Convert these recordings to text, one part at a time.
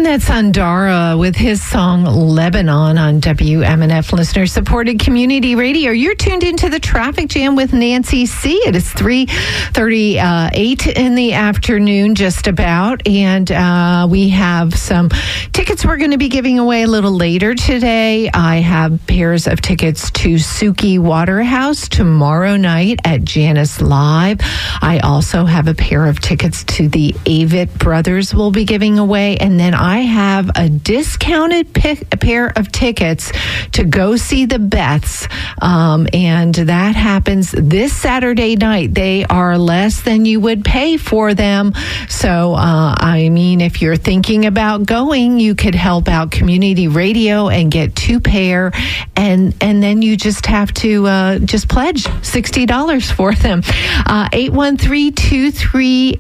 And that's Andara with his song Lebanon on WMNF listener-supported community radio. You're tuned into the traffic jam with Nancy C. It is 3:38 in the afternoon, just about. And we have some tickets we're going to be giving away a little later today. I have pairs of tickets to Suki Waterhouse tomorrow night at Janice Live. I also have a pair of tickets to the Avett Brothers we'll be giving away. And then I have a discounted pair of tickets to go see the Beths. And that happens this Saturday night. They are less than you would pay for them. So, I mean, if you're thinking about going, you could help out community radio and get 2 pair. And then you just have to just pledge $60 for them. 813-23...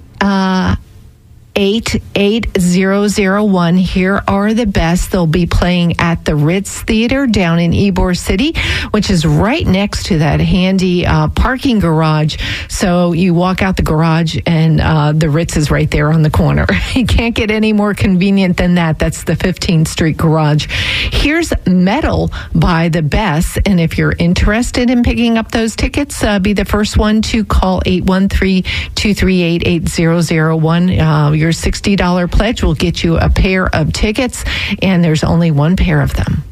88001. Here are the Beths. They'll be playing at the Ritz Theater down in Ybor City, which is right next to that handy parking garage. So you walk out the garage and the Ritz is right there on the corner. You can't get any more convenient than that. That's the 15th Street garage. Here's Metal by the Beths. And if you're interested in picking up those tickets, be the first one to call 813-238-8001. Your $60 pledge will get you a pair of tickets, and there's only 1 pair of them.